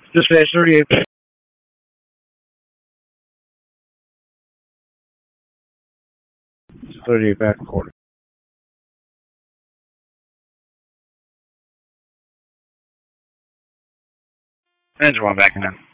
Just finished 38. 38 back recording. And one back in now.